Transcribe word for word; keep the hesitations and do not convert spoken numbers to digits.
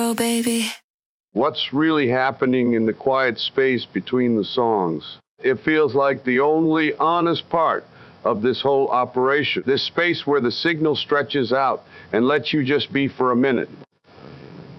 go, baby. What's really happening in the quiet space between the songs? It feels like the only honest part of this whole operation. This space where the signal stretches out and lets you just be for a minute.